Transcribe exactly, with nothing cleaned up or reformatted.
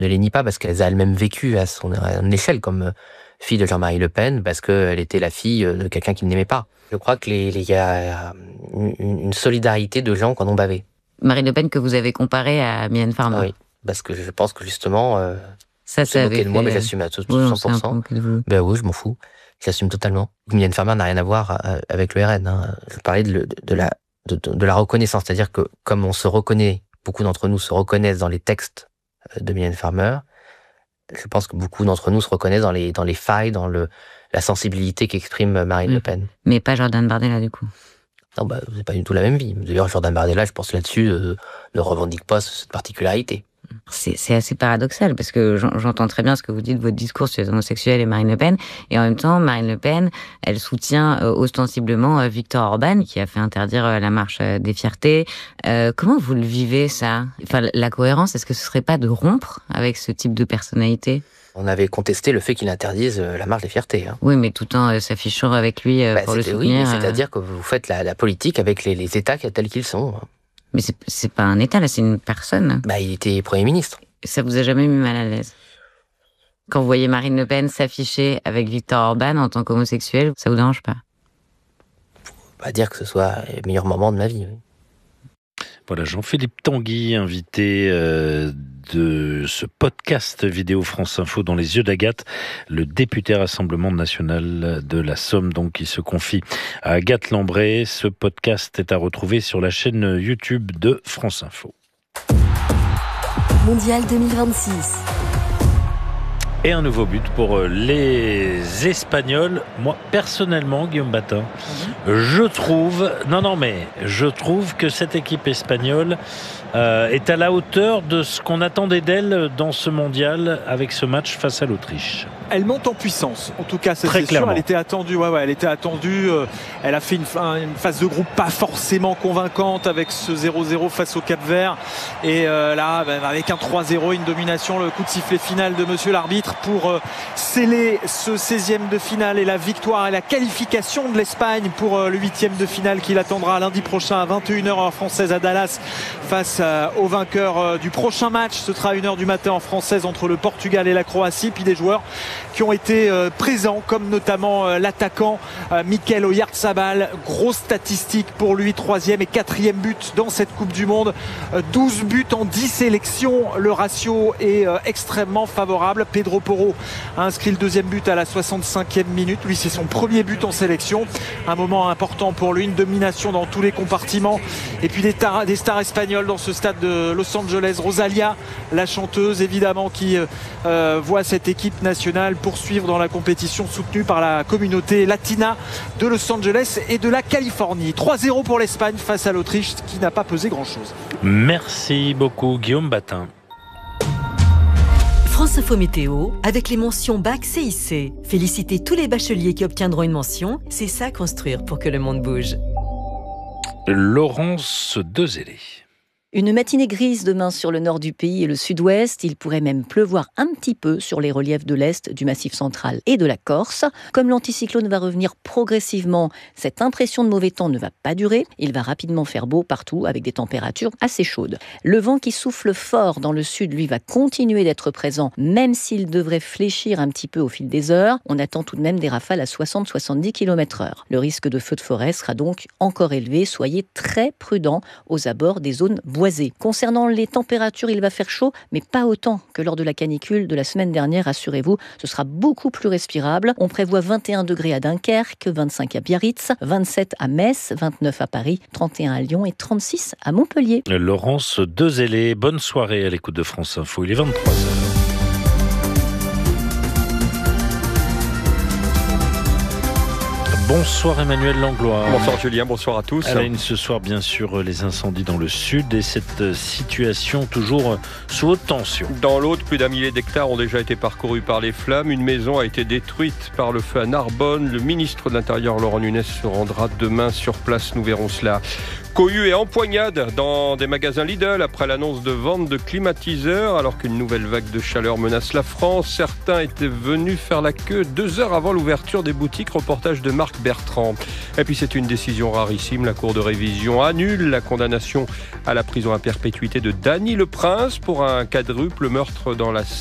ne les nie pas parce qu'elle a elle-même vécu à son à une échelle comme fille de Jean-Marie Le Pen, parce qu'elle était la fille de quelqu'un qu'il n'aimait pas. Je crois qu'il y a une, une solidarité de gens qui en ont bavé. Marine Le Pen que vous avez comparée à Mylène Farmer. Oui, parce que je pense que justement, euh, ça, ça moqué de moi, mais j'assume à tout, oui, cent pour cent. Ben oui, je m'en fous. J'assume totalement. Mylène Farmer n'a rien à voir avec le R N. Hein. Je parlais de, de, de, la, de, de la reconnaissance, c'est-à-dire que comme on se reconnaît, beaucoup d'entre nous se reconnaissent dans les textes de Mylène Farmer, je pense que beaucoup d'entre nous se reconnaissent dans les, dans les failles, dans le, la sensibilité qu'exprime Marine oui. Le Pen. Mais pas Jordan Bardella, du coup. Non, bah, c'est pas du tout la même vie. D'ailleurs, Jordan Bardella, je pense là-dessus, euh, ne revendique pas cette particularité. C'est, c'est assez paradoxal, parce que j'entends très bien ce que vous dites, votre discours sur les homosexuels et Marine Le Pen, et en même temps, Marine Le Pen, elle soutient euh, ostensiblement euh, Viktor Orban, qui a fait interdire euh, la marche euh, des fiertés. Euh, comment vous le vivez, ça ? Enfin, la cohérence, est-ce que ce serait pas de rompre avec ce type de personnalité ? On avait contesté le fait qu'il interdise euh, la marche des fiertés. Hein. Oui, mais tout en euh, s'affichant avec lui euh, bah, pour le soutenir. Oui, c'est-à-dire que vous faites la, la politique avec les, les États tels qu'ils sont. Mais c'est, c'est pas un État, là, c'est une personne. Bah, il était Premier ministre. Ça vous a jamais mis mal à l'aise ? Quand vous voyez Marine Le Pen s'afficher avec Viktor Orban en tant qu'homosexuel, ça vous dérange pas ? Faut pas dire que ce soit le meilleur moment de ma vie. Oui. Voilà, Jean-Philippe Tanguy, invité euh, de ce podcast vidéo France Info dans les yeux d'Agathe, le député Rassemblement national de la Somme, donc qui se confie à Agathe Lambray. Ce podcast est à retrouver sur la chaîne YouTube de France Info. Mondial deux mille vingt-six. Et un nouveau but pour les Espagnols. Moi, personnellement, Guillaume Batin, mmh. je trouve... Non, non, mais je trouve que cette équipe espagnole euh, est à la hauteur de ce qu'on attendait d'elle dans ce mondial avec ce match face à l'Autriche. Elle monte en puissance, en tout cas, c'est, Très c'est clairement. sûr. Elle était attendue, ouais, ouais, elle était attendue. Euh, elle a fait une, une phase de groupe pas forcément convaincante avec ce zéro zéro face au Cap-Vert. Et euh, là, ben, avec un trois zéro, une domination, le coup de sifflet final de monsieur l'arbitre pour euh, sceller ce seizième de finale et la victoire et la qualification de l'Espagne pour euh, le huitième de finale qui l'attendra lundi prochain à vingt et une heures heure française à Dallas face euh, au vainqueur euh, du prochain match. Ce sera à une heure du matin en française entre le Portugal et la Croatie. Puis des joueurs qui ont été euh, présents, comme notamment euh, l'attaquant euh, Mikel Oyarzabal. Grosse statistique pour lui, troisième et quatrième but dans cette Coupe du Monde. Euh, douze buts en dix sélections, le ratio est euh, extrêmement favorable. Pedro Porro a inscrit le deuxième but à la soixante-cinquième minute. Lui, c'est son premier but en sélection. Un moment important pour lui, une domination dans tous les compartiments. Et puis des, tar- des stars espagnoles dans ce stade de Los Angeles. Rosalía, la chanteuse, évidemment, qui euh, voit cette équipe nationale poursuivre dans la compétition soutenue par la communauté latina de Los Angeles et de la Californie. trois zéro pour l'Espagne face à l'Autriche, qui n'a pas pesé grand-chose. Merci beaucoup, Guillaume Batin. France Info Météo, avec les mentions Bac C I C. Félicitez tous les bacheliers qui obtiendront une mention. C'est ça, construire pour que le monde bouge. Laurence Dezellé. Une matinée grise demain sur le nord du pays et le sud-ouest. Il pourrait même pleuvoir un petit peu sur les reliefs de l'est, du Massif central et de la Corse. Comme l'anticyclone va revenir progressivement, cette impression de mauvais temps ne va pas durer. Il va rapidement faire beau partout avec des températures assez chaudes. Le vent qui souffle fort dans le sud, lui, va continuer d'être présent, même s'il devrait fléchir un petit peu au fil des heures. On attend tout de même des rafales à soixante à soixante-dix kilomètres heure. Le risque de feu de forêt sera donc encore élevé. Soyez très prudents aux abords des zones boisées. Concernant les températures, il va faire chaud, mais pas autant que lors de la canicule de la semaine dernière, rassurez-vous. Ce sera beaucoup plus respirable. On prévoit vingt et un degrés à Dunkerque, vingt-cinq à Biarritz, vingt-sept à Metz, vingt-neuf à Paris, trente et un à Lyon et trente-six à Montpellier. Laurence Dezellé, bonne soirée à l'écoute de France Info. Il est vingt-trois heures. Bonsoir Emmanuel Langlois. Bonsoir Julien, bonsoir à tous. À la une ce soir, bien sûr, les incendies dans le sud et cette situation toujours sous haute tension. Dans l'Aude, plus d'un millier d'hectares ont déjà été parcourus par les flammes. Une maison a été détruite par le feu à Narbonne. Le ministre de l'Intérieur, Laurent Nunez, se rendra demain sur place. Nous verrons cela. Cohue et empoignade dans des magasins Lidl après l'annonce de vente de climatiseurs. Alors qu'une nouvelle vague de chaleur menace la France, certains étaient venus faire la queue deux heures avant l'ouverture des boutiques. Reportage de Marc Bertrand. Et puis c'est une décision rarissime. La Cour de révision annule la condamnation à la prison à perpétuité de Dany Le Prince pour un quadruple meurtre dans la